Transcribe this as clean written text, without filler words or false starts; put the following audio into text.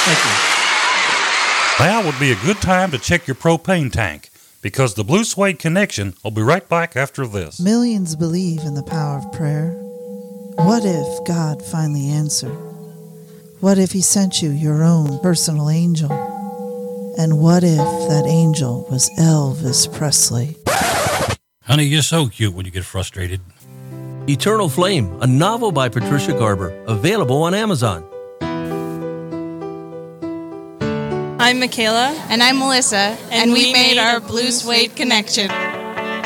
Thank you. Now would be a good time to check your propane tank, because the Blue Suede Connection will be right back after this. Millions believe in the power of prayer. What if God finally answered? What if he sent you your own personal angel? And what if that angel was Elvis Presley? Honey, you're so cute when you get frustrated. Eternal Flame, a novel by Patricia Garber, available on Amazon. I'm Michaela. And I'm Melissa. And we made our Blue Suede Connection.